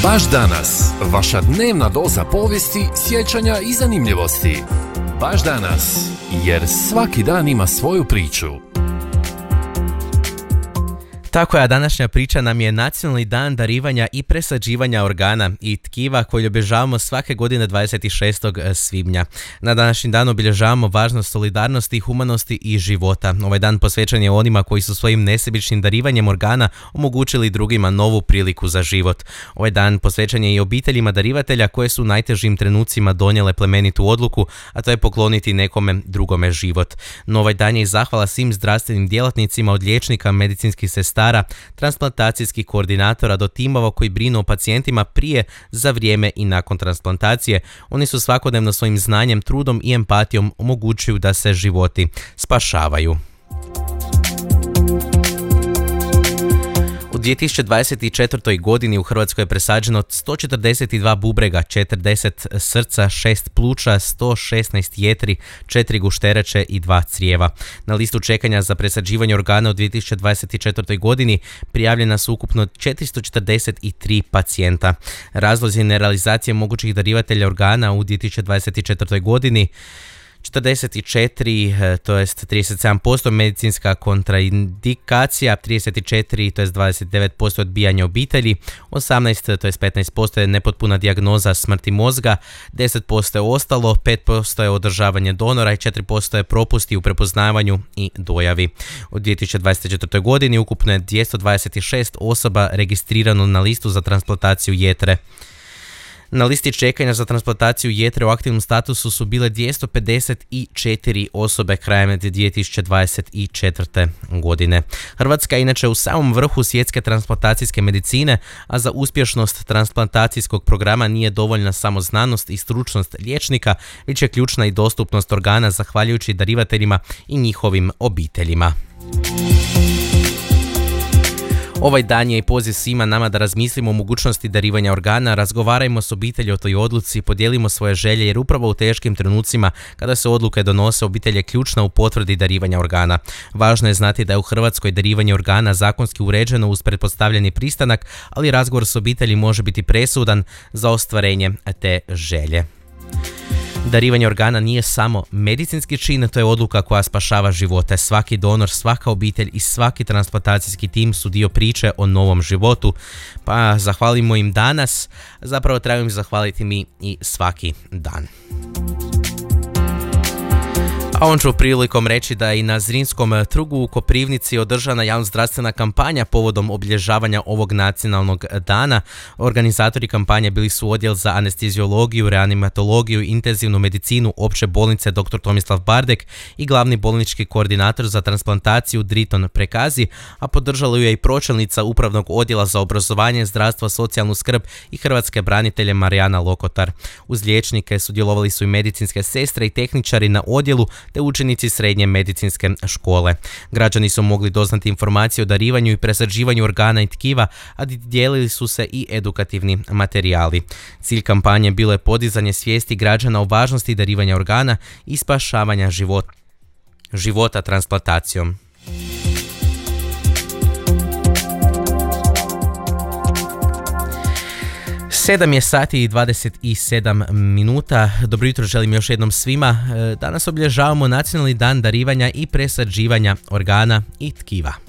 Baš danas, vaša dnevna doza povijesti, sjećanja i zanimljivosti. Baš danas, jer svaki dan ima svoju priču. Tako je, a današnja priča nam je Nacionalni dan darivanja i presađivanja organa i tkiva koji obilježavamo svake godine 26. svibnja. Na današnji dan obilježavamo važnost solidarnosti, humanosti i života. Ovaj dan posvećen je onima koji su svojim nesebičnim darivanjem organa omogućili drugima novu priliku za život. Ovaj dan posvećen je i obiteljima darivatelja koje su u najtežim trenucima donijele plemenitu odluku, a to je pokloniti nekome drugome život. No ovaj dan je i zahvala svim zdravstvenim djelatnicima od liječnika, medicinskih sestara, transplantacijskih koordinatora do timova koji brinu o pacijentima prije, za vrijeme i nakon transplantacije. Oni su svakodnevno svojim znanjem, trudom i empatijom omogućuju da se životi spašavaju. U 2024. godini u Hrvatskoj je presađeno 142 bubrega, 40 srca, 6 pluća, 116 jetri, 4 gušterače i 2 crijeva. Na listu čekanja za presađivanje organa u 2024. godini prijavljena su ukupno 443 pacijenta. Razlozi nerealizacije mogućih darivatelja organa u 2024. godini: 44, to jest 37% medicinska kontraindikacija, 34, to jest 29% odbijanja obitelji, 18, to jest 15% je nepotpuna dijagnoza smrti mozga, 10% je ostalo, 5% je održavanje donora i 4% je propusti u prepoznavanju i dojavi. U 2024. godini ukupno je 226 osoba registrirano na listu za transplantaciju jetre. Na listi čekanja za transplantaciju jetre u aktivnom statusu su bile 254 osobe krajem 2024. godine. Hrvatska je inače u samom vrhu svjetske transplantacijske medicine, a za uspješnost transplantacijskog programa nije dovoljna samo znanost i stručnost liječnika, već je ključna i dostupnost organa zahvaljujući darivateljima i njihovim obiteljima. Ovaj dan je i poziv svima nama da razmislimo o mogućnosti darivanja organa, razgovarajmo s obitelji o toj odluci, podijelimo svoje želje, jer upravo u teškim trenucima kada se odluke donose, obitelj je ključna u potvrdi darivanja organa. Važno je znati da je u Hrvatskoj darivanje organa zakonski uređeno uz pretpostavljeni pristanak, ali razgovor s obitelji može biti presudan za ostvarenje te želje. Darivanje organa nije samo medicinski čin, to je odluka koja spašava živote. Svaki donor, svaka obitelj i svaki transplantacijski tim su dio priče o novom životu. Pa zahvalimo im danas, zapravo trebamo im zahvaliti mi i svaki dan. A on ću prilikom reći da je i na Zrinskom trgu u Koprivnici održana javnozdravstvena kampanja povodom obilježavanja ovog nacionalnog dana. Organizatori kampanje bili su odjel za anesteziologiju, reanimatologiju i intenzivnu medicinu opće bolnice dr. Tomislav Bardek i glavni bolnički koordinator za transplantaciju Driton Prekazi, a podržala ju je i pročelnica upravnog odjela za obrazovanje, zdravstvo, socijalnu skrb i hrvatske branitelje Marijana Lokotar. Uz liječnike sudjelovali su i medicinske sestre i tehničari na odjelu te učenici srednje medicinske škole. Građani su mogli doznati informacije o darivanju i presađivanju organa i tkiva, a dijelili su se i edukativni materijali. Cilj kampanje bilo je podizanje svijesti građana o važnosti darivanja organa i spašavanja života transplantacijom. 7 je sati i 27 minuta. Dobro jutro želim još jednom svima. Danas obilježavamo Nacionalni dan darivanja i presađivanja organa i tkiva.